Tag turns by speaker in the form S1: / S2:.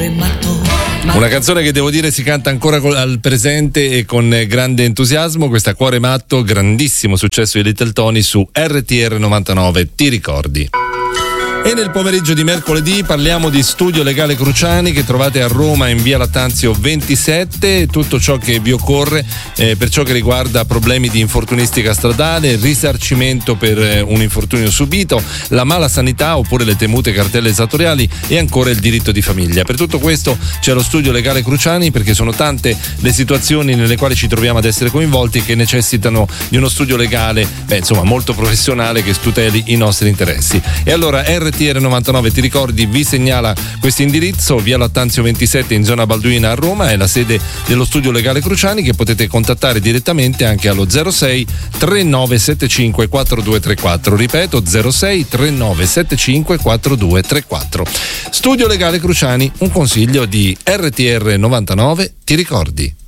S1: cuore matto.
S2: Una canzone che devo dire si canta ancora al presente e con grande entusiasmo, questa Cuore matto, grandissimo successo di Little Tony su RTR 99, ti ricordi? E nel pomeriggio di mercoledì parliamo di Studio Legale Cruciani, che trovate a Roma in via Lattanzio 27, tutto ciò che vi occorre per ciò che riguarda problemi di infortunistica stradale, risarcimento per un infortunio subito, la mala sanità oppure le temute cartelle esattoriali e ancora il diritto di famiglia. Per tutto questo c'è lo Studio Legale Cruciani, perché sono tante le situazioni nelle quali ci troviamo ad essere coinvolti che necessitano di uno studio legale, molto professionale, che tuteli i nostri interessi. E allora RTR 99, ti ricordi, vi segnala questo indirizzo, via Lattanzio 27 in zona Balduina a Roma, è la sede dello Studio Legale Cruciani, che potete contattare direttamente anche allo 06 3975 4234, ripeto 06 3975 4234. Studio Legale Cruciani, un consiglio di RTR 99, ti ricordi?